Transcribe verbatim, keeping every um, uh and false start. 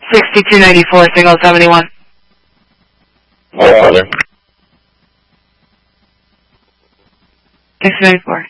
sixty-two ninety-four, single seventy-one. My father. six ninety-four.